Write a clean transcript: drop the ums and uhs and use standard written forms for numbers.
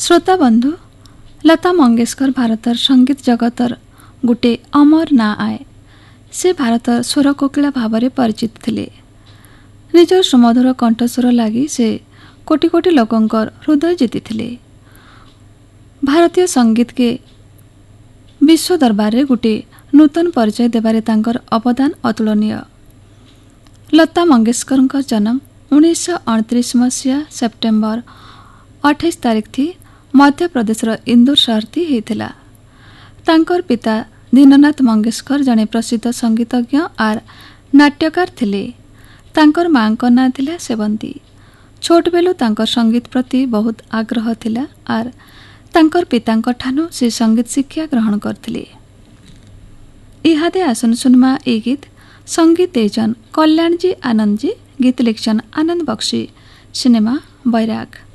श्रोता बंधु, लता मंगेशकर भारतर संगीत जगतर गोटे अमर ना आए। से भारतर स्वर कोकिला भाव में परिचित थिले। निजर सुमधुर कंठस्वर लगी से कोटि कोटि लोकंकर हृदय जीति। भारतीय संगीत के विश्व दरबार में गोटे नूतन परिचय देबारे तांकर अवदान अतुलनीय। लता मंगेशकर जन्म 1929 मसीहा सेप्टेम्बर 28 तारिख थी मध्य प्रदेश इंदौर शहर थी होता। तांकर पिता दीननाथ मंगेशकर जड़े प्रसिद्ध संगीतज्ञ आर नाट्यकार थिले। तांकर मां का ना थिला सेवंती। छोट बेलू तांकर संगीत प्रति बहुत आग्रह थिला आर तांकर पितांक ठानु से संगीत शिक्षा ग्रहण करथिले। इहादे आसन सुनमा ए गीत संगीत देजन कल्याण जी आनंद जी, गीत लिखन आनंद बख्शी, सिनेमा बैराग।